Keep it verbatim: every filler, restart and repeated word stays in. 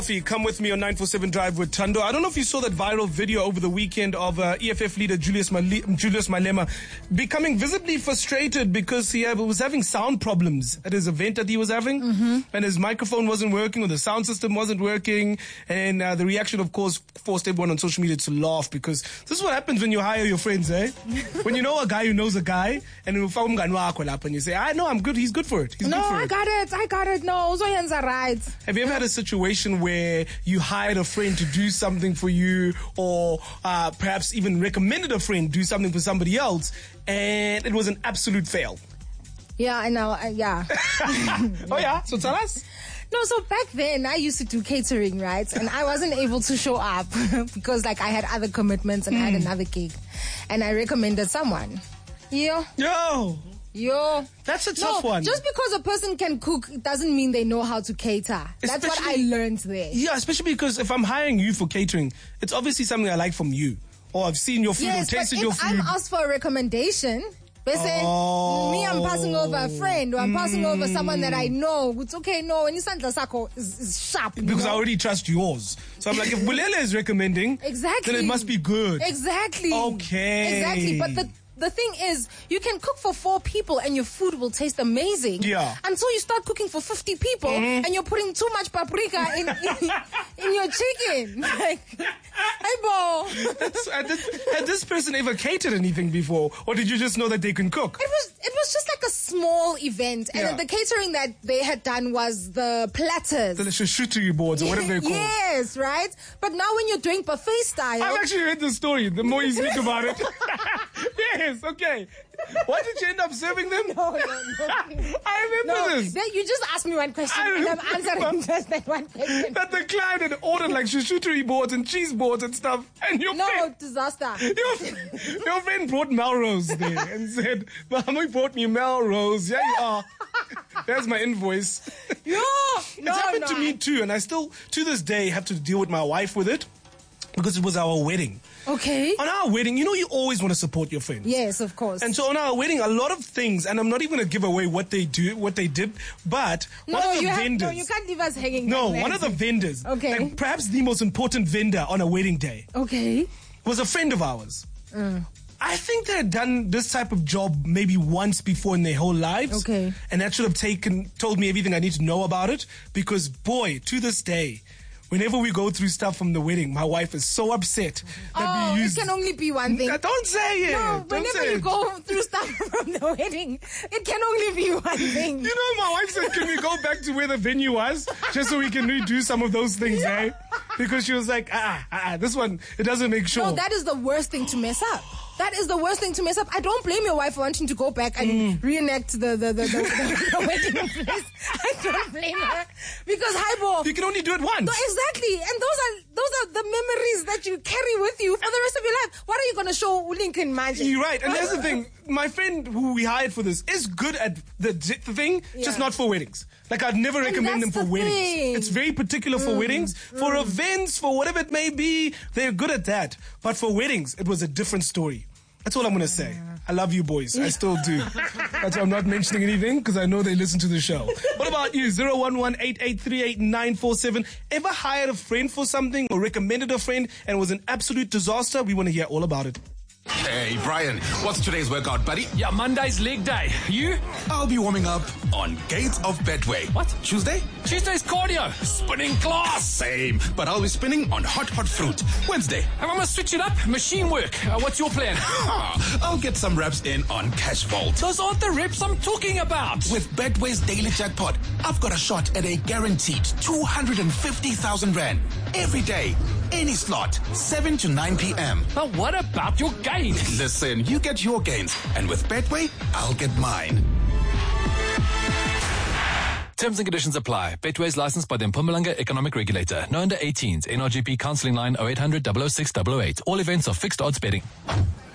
Come with me on nine four seven Drive with Tando. I don't know if you saw that viral video over the weekend of uh, E F F leader Julius, Male- Julius Malema becoming visibly frustrated because he have, was having sound problems at his event that he was having. Mm-hmm. And his microphone wasn't working or the sound system wasn't working. And uh, the reaction, of course, forced everyone on social media to laugh because this is what happens when you hire your friends, eh? When you know a guy who knows a guy and you found and you say, I know, I'm good, he's good for it. He's no, good for I it. got it, I got it. No, those hands are right. Have you ever had a situation where where you hired a friend to do something for you or uh, perhaps even recommended a friend do something for somebody else and it was an absolute fail? Yeah, I know. Uh, yeah. Oh, yeah? So tell us. No, so back then I used to do catering, right? And I wasn't able to show up because like I had other commitments and mm. I had another gig. And I recommended someone. Yo. Yo. Yo. That's a tough no, one. Just because a person can cook, it doesn't mean they know how to cater. That's what I learned there. Yeah, especially because if I'm hiring you for catering, it's obviously something I like from you. Or I've seen your food yes, or tasted but your if food. I'm asked for a recommendation, they say, oh. me, I'm passing over a friend or I'm mm. passing over someone that I know. It's okay, no, when you send the sako is, is sharp. Because know? I already trust yours. So I'm like, if Bulele is recommending, exactly. then it must be good. Exactly. Okay. Exactly. But the The thing is, you can cook for four people and your food will taste amazing. Yeah. Until you start cooking for fifty people mm. and you're putting too much paprika in in, in your chicken. Like, hey, bo. Had this, had this person ever catered anything before, or did you just know that they can cook? It was it was just like a small event, and yeah. the catering that they had done was the platters, the charcuterie boards or whatever they're called. Yes, right. But now when you're doing buffet style, I've actually heard the story. The more you speak about it. Yes, okay. Why did you end up serving them? No, no, no. I remember no, this. Then you just asked me one question and I'm answering just that one question. That the client had ordered like charcuterie boards and cheese boards and stuff. And your no, friend, disaster. Your, your friend brought Melrose there and said, Mama brought me Melrose. Yeah, you are. There's my invoice. No, It's no, happened no. to me too, and I still, to this day, have to deal with my wife with it because it was our wedding. Okay. On our wedding, you know, you always want to support your friends. Yes, of course. And so on our wedding, a lot of things, and I'm not even going to give away what they do, what they did, but no, one of the you vendors. Have, no, you can't leave us hanging. No, like one of the vendors. Okay. Like perhaps the most important vendor on a wedding day. Okay. Was a friend of ours. Mm. I think they had done this type of job maybe once before in their whole lives. Okay. And that should have taken, told me everything I need to know about it. Because boy, to this day, whenever we go through stuff from the wedding, my wife is so upset that oh, we use... it can only be one thing. Don't say it. No, Don't whenever say you it. go through stuff from the wedding, it can only be one thing. You know, my wife said, can we go back to where the venue was? Just so we can redo some of those things, yeah. eh? Because she was like, ah, ah, this one, it doesn't make sure. No, that is the worst thing to mess up. That is the worst thing to mess up. I don't blame your wife for wanting to go back and mm. reenact the, the, the, the, the, the wedding place. I don't blame her. Because, hi, Bo. You can only do it once. No, exactly. And those are those are the memories that you carry with you for the rest of your life. What are you going to show Lincoln Magic? You're right. And that's the thing. My friend who we hired for this is good at the, the thing, yeah. just not for weddings. Like, I'd never recommend them for the weddings. Thing. It's very particular for mm. weddings. For mm. events, for whatever it may be, they're good at that. But for weddings, it was a different story. That's all I'm going to say. I love you boys. I still do. That's why I'm not mentioning anything, because I know they listen to the show. What about you? zero one one eight eight three eight nine four seven. Ever hired a friend for something or recommended a friend and it was an absolute disaster? We want to hear all about it. Hey, Brian, what's today's workout, buddy? Yeah, Monday's leg day. You? I'll be warming up on Gates of Betway. What? Tuesday? Tuesday's cardio. Spinning class. Same, but I'll be spinning on hot, hot fruit. Wednesday? I'm going to switch it up. Machine work. Uh, what's your plan? I'll get some reps in on Cash Vault. Those aren't the reps I'm talking about. With Betway's daily jackpot, I've got a shot at a guaranteed two hundred fifty thousand rand. Every day, any slot, seven to nine p.m. But what about your gains? Listen, you get your gains, and with Betway, I'll get mine. Terms and conditions apply. Betway is licensed by the Mpumalanga Economic Regulator. No under eighteens. N R G P counseling line oh eight hundred, double oh six, double oh eight. All events are fixed odds betting.